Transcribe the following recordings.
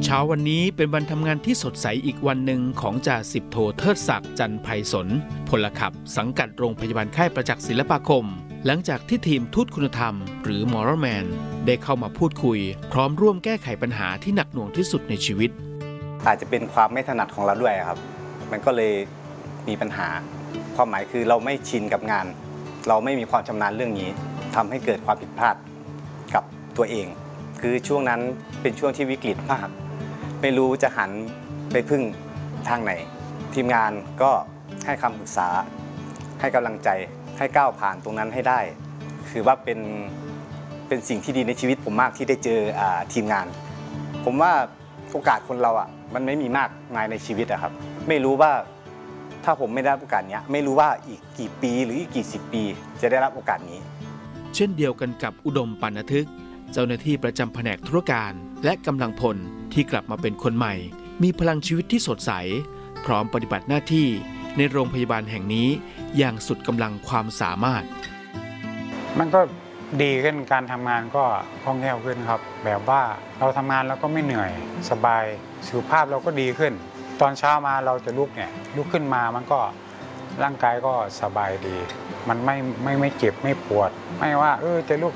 เช้าวันนี้เป็นวันทำงานที่สดใสอีกวันหนึ่งของจ่าสิบโทเทิดศักดิ์จันไพศลพลขับสังกัดโรงพยาบาลค่ายประจักษ์ศิลปาคมหลังจากที่ทีมทูตคุณธรรมหรือ Moral Man ได้เข้ามาพูดคุยพร้อมร่วมแก้ไขปัญหาที่หนักหน่วงที่สุดในชีวิตอาจจะเป็นความไม่ถนัดของเราด้วยครับมันก็เลยมีปัญหาความหมายคือเราไม่ชินกับงานเราไม่มีความชำนาญเรื่องนี้ทำให้เกิดความผิดพลาดกับตัวเองคือช่วงนั้นเป็นช่วงที่วิกฤตมากไม่รู้จะหันไปพึ่งทางไหนทีมงานก็ให้คำปรึกษาให้กำลังใจให้ก้าวผ่านตรงนั้นให้ได้คือว่าเป็นสิ่งที่ดีในชีวิตผมมากที่ได้เจอทีมงานผมว่าโอกาสคนเรามันไม่มีมากมายในชีวิตครับไม่รู้ว่าถ้าผมไม่ได้รับโอกาสนี้ไม่รู้ว่าอีกกี่ปีหรืออีกกี่สิบปีจะได้รับโอกาสนี้เช่นเดียวกันกับอุดมปานทึกเจ้าหน้าที่ประจำแผนกธุรการและกำลังพลที่กลับมาเป็นคนใหม่มีพลังชีวิตที่สดใสพร้อมปฏิบัติหน้าที่ในโรงพยาบาลแห่งนี้อย่างสุดกำลังความสามารถมันก็ดีขึ้นการทำงานก็คล่องแคล่วขึ้นครับแบบว่าเราทำงานแล้วก็ไม่เหนื่อยสบายสุขภาพเราก็ดีขึ้นตอนเช้ามาเราจะลุกขึ้นมามันก็ร่างกายก็สบายดีมันไม่เจ็บไม่ปวดไม่ว่าจะลุก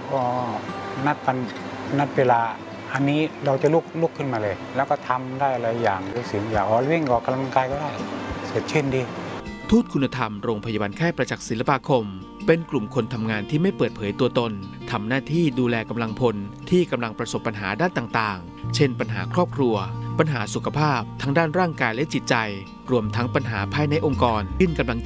นัดเวลาอันนี้เราจะลุกขึ้นมาเลยแล้วก็ทำได้หลายอย่างรู้สึกอย่างวิ่งออกกำลังกายก็ได้สดชื่นดีทูตคุณธรรมโรงพยาบาลค่ายประจักษ์ศิลปาคมเป็นกลุ่มคนทำงานที่ไม่เปิดเผยตัวตนทำหน้าที่ดูแลกำลังพลที่กำลังประสบปัญหาด้านต่างๆเช่นปัญหาครอบครัวปัญหาสุขภาพทั้งด้านร่างกายและจิตใจรวมทั้งปัญหาภายในองค์กรยื่นกำลัง